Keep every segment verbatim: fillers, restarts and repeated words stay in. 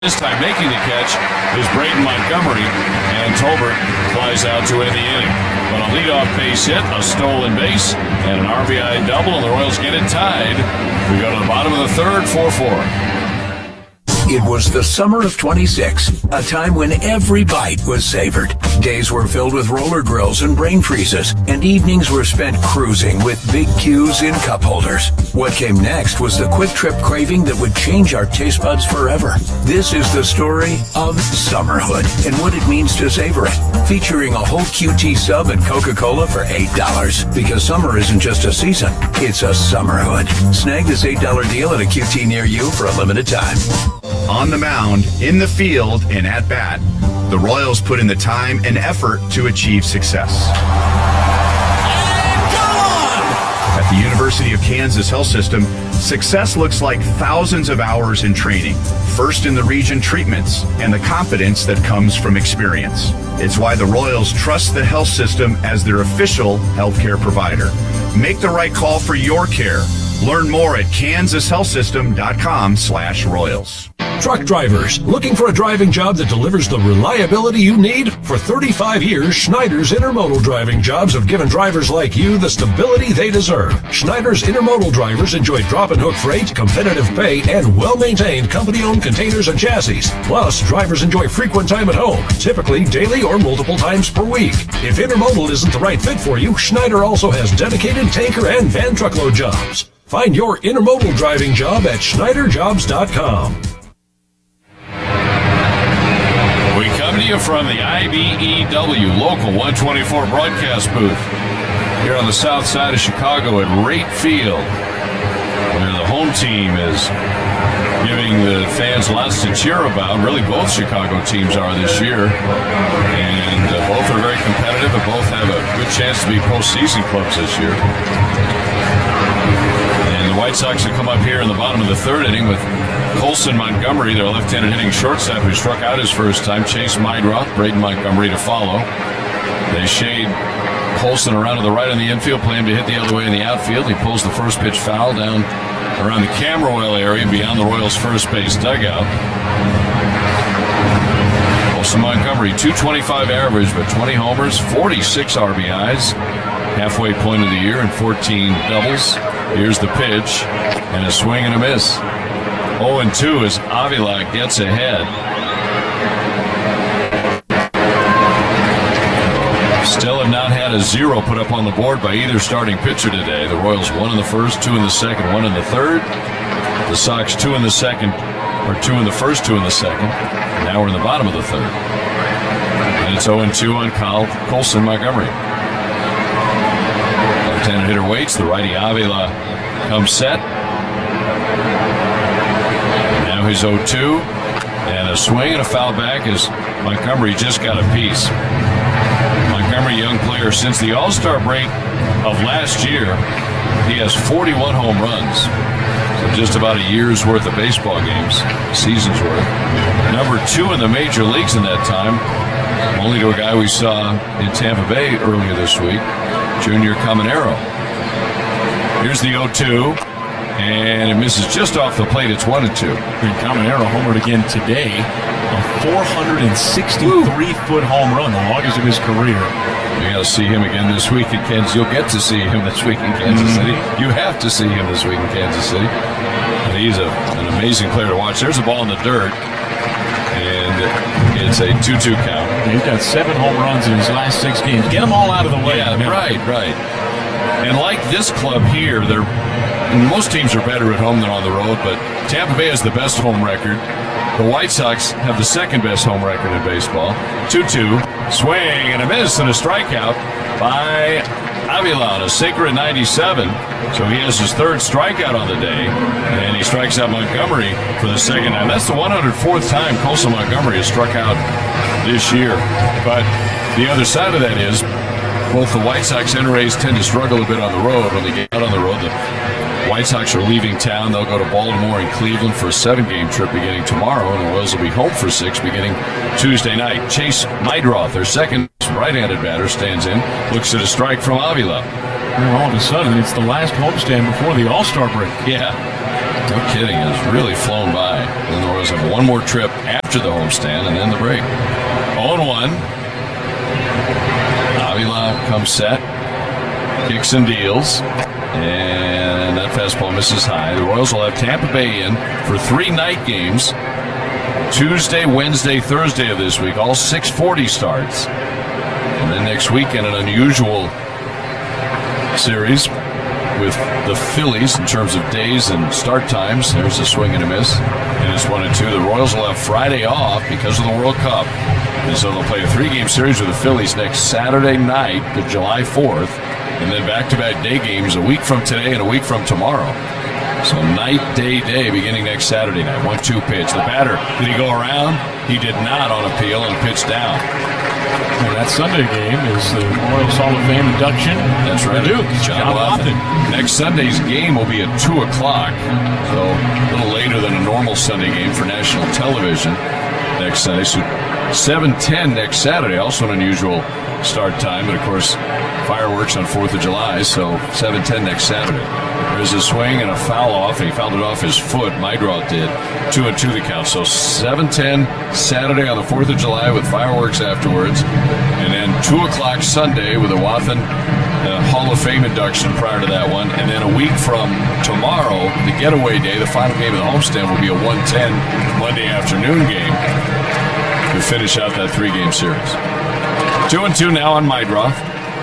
This time making the catch is Braden Montgomery, and Tolbert flies out to end the inning. But a leadoff base hit, a stolen base, and an R B I double, and the Royals get it tied. We go to the bottom of the third, four four. It was the summer of twenty-six, a time when every bite was savored. Days were filled with roller grills and brain freezes, and evenings were spent cruising with big Q's in cup holders. What came next was the quick trip craving that would change our taste buds forever. This is the story of Summerhood and what it means to savor it. Featuring a whole Q T sub and Coca-Cola for eight dollars. Because summer isn't just a season, it's a Summerhood. Snag this eight dollar deal at a Q T near you for a limited time. On the mound, in the field, and at bat, the Royals put in the time and effort to achieve success. At the University of Kansas Health System, success looks like thousands of hours in training, first in the region treatments, and the confidence that comes from experience. It's why the Royals trust the health system as their official healthcare provider. Make the right call for your care. Learn more at kansas health system dot com slash royals. Truck drivers, looking for a driving job that delivers the reliability you need? For thirty-five years, Schneider's Intermodal driving jobs have given drivers like you the stability they deserve. Schneider's Intermodal drivers enjoy drop and hook freight, competitive pay, and well-maintained company-owned containers and chassis. Plus, drivers enjoy frequent time at home, typically daily or multiple times per week. If Intermodal isn't the right fit for you, Schneider also has dedicated tanker and van truckload jobs. Find your Intermodal driving job at schneider jobs dot com. We come to you from the I B E W Local one twenty-four broadcast booth here on the south side of Chicago at Rate Field, where the home team is giving the fans lots to cheer about. Really, both Chicago teams are this year, and uh, both are very competitive and both have a good chance to be postseason clubs this year. And the White Sox have come up here in the bottom of the third inning with Colson Montgomery, their left-handed hitting shortstop, who struck out his first time. Chase Meidroth, Braden Montgomery to follow. They shade Colson around to the right in the infield, play him to hit the other way in the outfield. He pulls the first pitch foul down around the Camberwell area beyond the Royals' first base dugout. Colson Montgomery, two twenty-five average, but twenty homers, forty-six R B Is, halfway point of the year, and fourteen doubles. Here's the pitch, and a swing and a miss. oh and two as Avila gets ahead. Still have not had a zero put up on the board by either starting pitcher today. The Royals one in the first, two in the second, one in the third. The Sox two in the second, or two in the first, two in the second. Now we're in the bottom of the third. And it's oh and two on Kyle Colson Montgomery. Left-handed hitter waits. The righty Avila comes set. Now he's oh two. And a swing and a foul back as Montgomery just got a piece. Montgomery, young player since the All-Star break of last year, he has forty-one home runs. So just about a year's worth of baseball games, season's worth. Number two in the major leagues in that time, only to a guy we saw in Tampa Bay earlier this week, Junior Caminero. Here's the oh two, and it misses just off the plate. It's one and two. And Caminero homered again today, a four hundred sixty-three foot home run, the longest of his career. You got to see him again this week in Kansas. You'll get to see him this week in Kansas mm-hmm. City. You have to see him this week in Kansas City. And he's a, an amazing player to watch. There's a ball in the dirt, and it's a two two count. He's got seven home runs in his last six games. Get them all out of the way. Yeah, right, right. And like this club here, they're most teams are better at home than on the road, but Tampa Bay has the best home record. The White Sox have the second best home record in baseball. two two, swing and a miss and a strikeout by Avila, a sinker at ninety-seven. So he has his third strikeout on the day, and he strikes out Montgomery for the second time. That's the one hundred fourth time Colson Montgomery has struck out this year. But the other side of that is both the White Sox and Rays tend to struggle a bit on the road. When they get out on the road, the White Sox are leaving town. They'll go to Baltimore and Cleveland for a seven-game trip beginning tomorrow, and the Royals will be home for six beginning Tuesday night. Chase Meidroth, their second right-handed batter, stands in, looks at a strike from Avila. And all of a sudden, it's the last homestand before the All-Star break. Yeah. No kidding. It's really flown by. And then the Royals have one more trip after the homestand and then the break. oh and one. Avila comes set. Kicks and deals. And that fastball misses high. The Royals will have Tampa Bay in for three night games. Tuesday, Wednesday, Thursday of this week. All six forty starts. And then next weekend, an unusual series with the Phillies in terms of days and start times. There's a swing and a miss. And it's one and two. The Royals will have Friday off because of the World Cup. And so they'll play a three-game series with the Phillies next Saturday night, the July fourth. And then back-to-back day games a week from today and a week from tomorrow. So night, day, day, beginning next Saturday night. one two pitch. The batter, did he go around? He did not on appeal and pitched down. And that Sunday game is the Royals Hall of Fame induction. That's right. The Duke, John, John Wathan. Wathan. Next Sunday's game will be at two o'clock. So a little later than a normal Sunday game for national television next Sunday. So seven ten next Saturday, also an unusual start time. But, of course, fireworks on fourth of July, so seven ten next Saturday. There's a swing and a foul off, and he fouled it off his foot. Maidroth did. Two and two the count. So seven ten Saturday on the fourth of July with fireworks afterwards. And then two o'clock Sunday with a Wathan uh, Hall of Fame induction prior to that one. And then a week from tomorrow, the getaway day, the final game of the homestand will be a one ten Monday afternoon game to finish out that three-game series. Two and two now on Maidroth.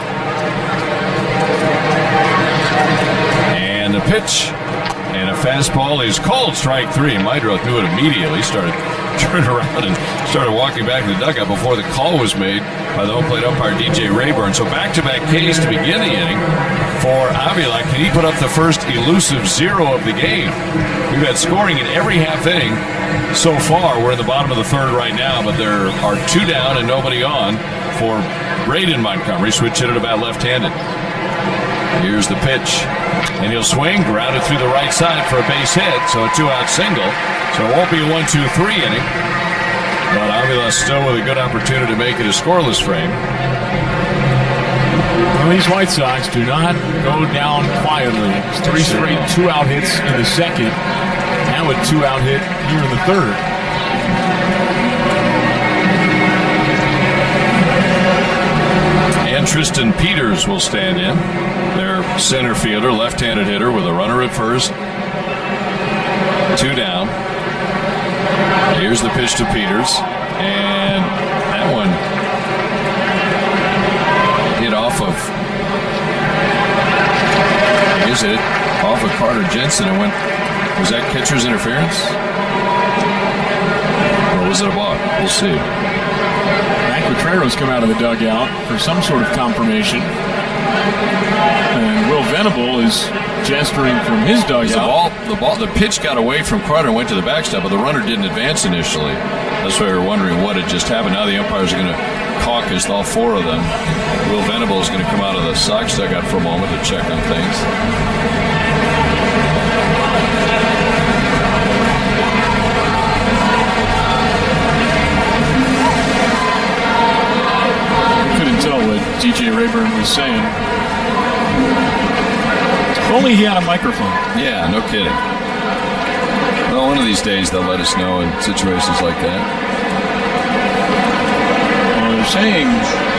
And a pitch and a fastball is called strike three. Maidroth knew it immediately. Started turned around and started walking back to the dugout before the call was made by the home plate umpire D J Rayburn. So back-to-back Ks to begin the inning for Avila. Can he put up the first elusive zero of the game? We've had scoring in every half inning so far. We're in the bottom of the third right now, but there are two down and nobody on for Braden Montgomery. Switch hit it about left-handed. Here's the pitch. And he'll swing, grounded through the right side for a base hit, so a two-out single. So it won't be a one two three inning. But Avila still with a good opportunity to make it a scoreless frame. Well, these White Sox do not go down quietly. It's three straight two-out hits in the second. Now a two-out hit here in the third. And Tristan Peters will stand in. Their center fielder, left-handed hitter with a runner at first. Two down. Here's the pitch to Peters. And that one hit off of, is it, off of Carter Jensen. It went, was that catcher's interference? Or was it a balk? We'll see. Matt Contreras come out of the dugout for some sort of confirmation. And Will Venable is gesturing from his dugout. The ball, the ball, the pitch got away from Carter and went to the backstop, but the runner didn't advance initially. That's why we were wondering what had just happened. Now the umpires are going to caucus, all four of them. Will Venable is going to come out of the Sox dugout for a moment to check on things. Couldn't tell what D J Rayburn was saying. If only he had a microphone. Yeah, no kidding. Well, one of these days they'll let us know in situations like that. Well, they're saying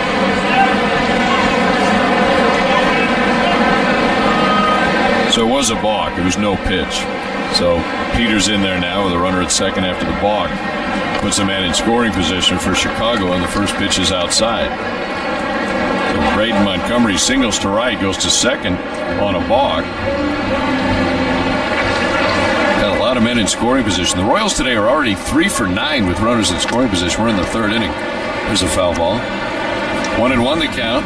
so it was a balk. It was no pitch. So Peters in there now with a runner at second after the balk. Puts a man in scoring position for Chicago, and the first pitch is outside. So Braden Montgomery singles to right, goes to second on a balk. Got a lot of men in scoring position. The Royals today are already three for nine with runners in scoring position. We're in the third inning. There's a foul ball. One and one the count.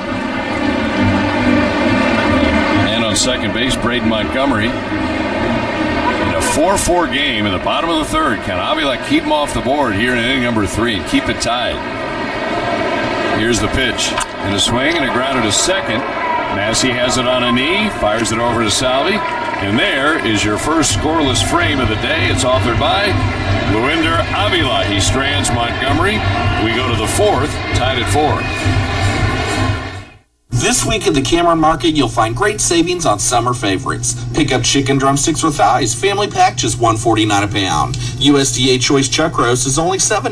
And on second base, Braden Montgomery. In a four four game in the bottom of the third, can Avila keep him off the board here in inning number three and keep it tied? Here's the pitch. And a swing and a grounder to second. Massey has it on a knee, fires it over to Salvi. And there is your first scoreless frame of the day. It's authored by Luinder Avila. He strands Montgomery. We go to the fourth, tied at four. This week at the Cameron Market, you'll find great savings on summer favorites. Pick up chicken drumsticks with thighs, family pack just one forty-nine a pound. U S D A choice chuck roast is only seven